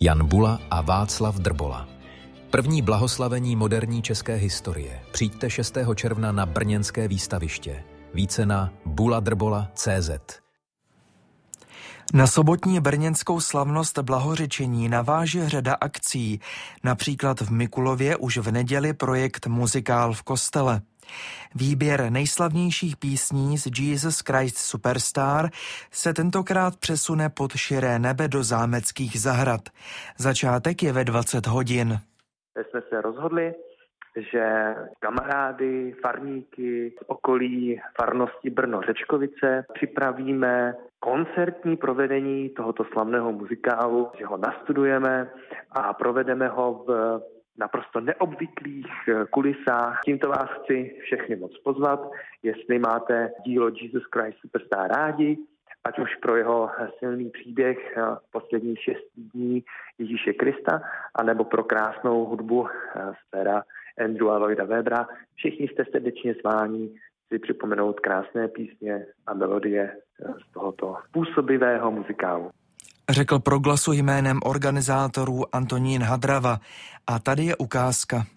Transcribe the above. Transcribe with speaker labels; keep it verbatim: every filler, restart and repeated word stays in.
Speaker 1: Jan Bula a Václav Drbola. První blahoslavení moderní české historie. Přijďte šestého června na brněnské výstaviště. Více na buladrbola tečka cé zet.
Speaker 2: Na sobotní brněnskou slavnost blahořečení naváže řada akcí. Například v Mikulově už v neděli projekt Muzikál v kostele. Výběr nejslavnějších písní z Jesus Christ Superstar se tentokrát přesune pod širé nebe do zámeckých zahrad. Začátek je ve dvacet hodin.
Speaker 3: Jsme se rozhodli, že kamarády, farníky z okolí farnosti Brno-Řečkovice připravíme koncertní provedení tohoto slavného muzikálu, že ho nastudujeme a provedeme ho v naprosto neobvyklých kulisách. Tímto vás chci všechny moc pozvat, jestli máte dílo Jesus Christ Superstar rádi, ať už pro jeho silný příběh posledních šesti dní Ježíše Krista, anebo pro krásnou hudbu z pera Andrewa Lloyda Webbera. Všichni jste srdečně zváni si připomenout krásné písně a melodie z tohoto působivého muzikálu.
Speaker 2: Řekl Proglasu jménem organizátorů Antonín Hadrava. A tady je ukázka.